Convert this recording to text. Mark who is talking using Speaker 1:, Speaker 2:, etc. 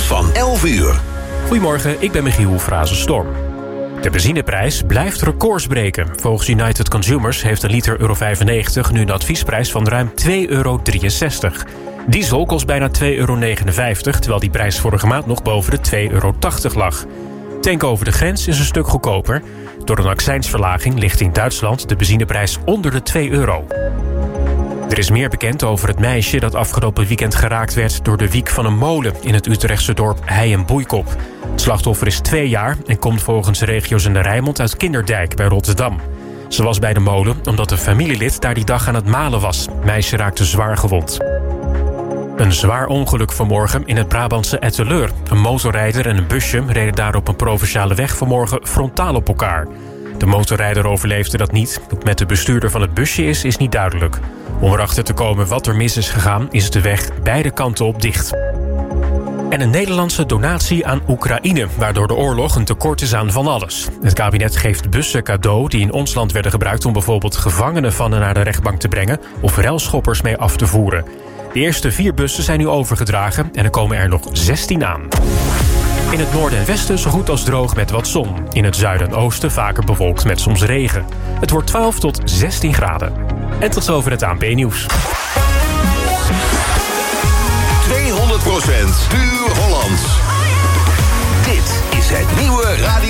Speaker 1: van 11 uur.
Speaker 2: Goedemorgen, ik ben Michiel Frazenstorm. De benzineprijs blijft records breken. Volgens United Consumers heeft een liter euro 95 nu een adviesprijs van ruim €2,63. Diesel kost bijna €2,59, terwijl die prijs vorige maand nog boven de €2,80 lag. Tanken over de grens is een stuk goedkoper. Door een accijnsverlaging ligt in Duitsland de benzineprijs onder de €2. Er is meer bekend over het meisje dat afgelopen weekend geraakt werd door de wiek van een molen in het Utrechtse dorp Hei en Boeikop. Het slachtoffer is 2 jaar en komt volgens Regiozender Rijnmond uit Kinderdijk bij Rotterdam. Ze was bij de molen omdat een familielid daar die dag aan het malen was. Het meisje raakte zwaar gewond. Een zwaar ongeluk vanmorgen in het Brabantse Etteleur. Een motorrijder en een busje reden daar op een provinciale weg vanmorgen frontaal op elkaar. De motorrijder overleefde dat niet. Wat met de bestuurder van het busje is niet duidelijk. Om erachter te komen wat er mis is gegaan, is de weg beide kanten op dicht. En een Nederlandse donatie aan Oekraïne, waardoor de oorlog een tekort is aan van alles. Het kabinet geeft bussen cadeau die in ons land werden gebruikt om bijvoorbeeld gevangenen van en naar de rechtbank te brengen of relschoppers mee af te voeren. De eerste 4 bussen zijn nu overgedragen en er komen er nog 16 aan. In het noorden en westen zo goed als droog met wat zon. In het zuiden en oosten vaker bewolkt met soms regen. Het wordt 12 tot 16 graden. En tot zover het ANP-nieuws.
Speaker 1: 200% puur Hollands. Dit is het nieuwe Radio